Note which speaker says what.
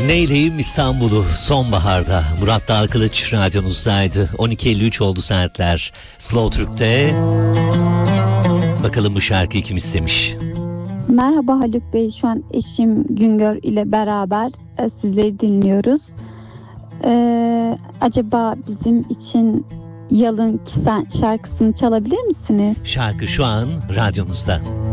Speaker 1: Neyleyim İstanbul'u sonbaharda. Murat Dalkılıç radyonuzdaydı. 12.53 oldu saatler. Slow Türk'te. Bakalım bu şarkıyı kim istemiş?
Speaker 2: Merhaba Haluk Bey, şu an eşim Güngör ile beraber sizleri dinliyoruz. Acaba bizim için Yalın Ki Sen şarkısını çalabilir misiniz?
Speaker 1: Şarkı şu an radyonuzda.